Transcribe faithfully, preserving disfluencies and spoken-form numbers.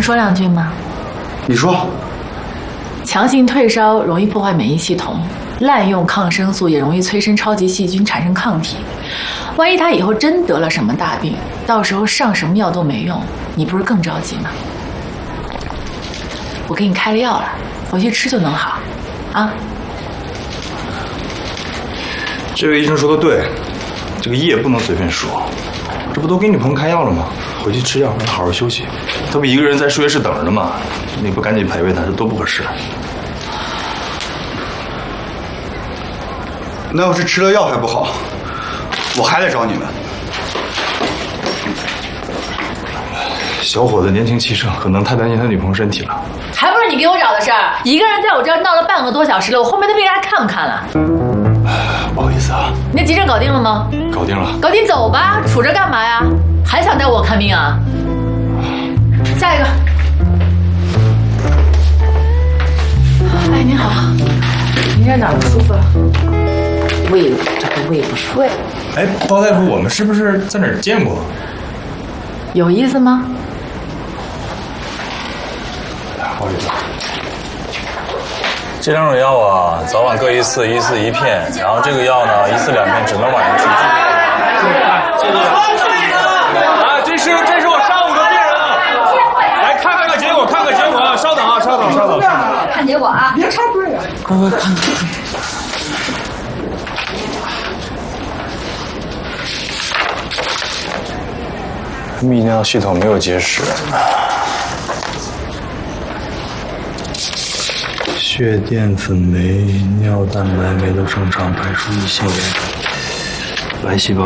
说两句吗？ 你说。 强行退烧容易破坏免疫系统，滥用抗生素也容易催生超级细菌产生抗体。万一他以后真得了什么大病，到时候上什么药都没用，你不是更着急吗？我给你开了药了，回去吃就能好，啊？ 这位医生说的对，这个夜不能随便说。这不都给女朋友开药了吗？回去吃药，让她好好休息。她不一个人在输液室等着呢吗？你不赶紧陪陪她，这多不合适。 那要是吃了药还不好，我还得找你们。 小伙子年轻气盛，可能太担心他女朋友身体了。 还不是你给我找的事儿？一个人在我这儿闹了半个多小时了，我后面的病人还看不看了？ 不好意思啊。 你那急诊搞定了吗？ 搞定了。 搞定走吧，杵这干嘛呀？还想带我看病啊？下一个。哎，您好，您这哪儿不舒服了？胃，这个胃不舒服。 哎，包大夫，我们是不是在哪儿见过？ 有意思吗？ 不好意思。 这两种药啊，早晚各一次，一次一片。然后这个药呢，一次两片，只能晚上吃。 这个啊，这是这是我上午的病人啊，来看看个结果，看看结果啊，稍等啊，稍等，稍等。 看结果啊， 别插队啊！ 快快看看。泌尿系统没有结石。 血淀粉酶、尿蛋白酶都正常，排出胰腺炎，白细胞